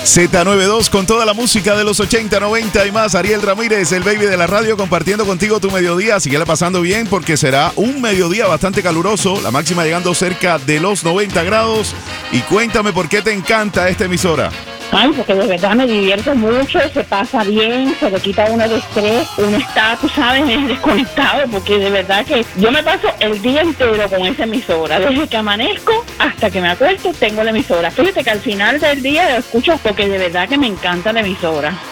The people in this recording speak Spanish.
Z92 con toda la música de los 80, 90 y más. Ariel Ramírez, el baby de la radio, compartiendo contigo tu mediodía. Síguela pasando bien porque será un mediodía bastante caluroso. La máxima llegando cerca de los 90 grados. Y cuéntame por qué te encanta esta emisora. Ay, porque de verdad me divierto mucho, se pasa bien, se le quita uno el estrés, uno está, tú sabes, desconectado, porque de verdad que yo me paso el día entero con esa emisora, desde que amanezco hasta que me acuesto tengo la emisora. Fíjate que al final del día lo escucho porque de verdad que me encanta la emisora.